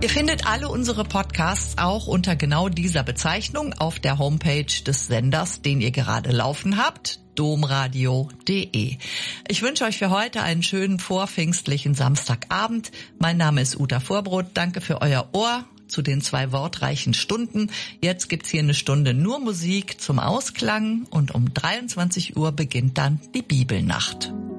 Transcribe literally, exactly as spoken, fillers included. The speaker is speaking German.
Ihr findet alle unsere Podcasts auch unter genau dieser Bezeichnung auf der Homepage des Senders, den ihr gerade laufen habt, domradio punkt de. Ich wünsche euch für heute einen schönen vorpfingstlichen Samstagabend. Mein Name ist Uta Vorbrot. Danke für euer Ohr zu den zwei wortreichen Stunden. Jetzt gibt's hier eine Stunde nur Musik zum Ausklang und um dreiundzwanzig Uhr beginnt dann die Bibelnacht.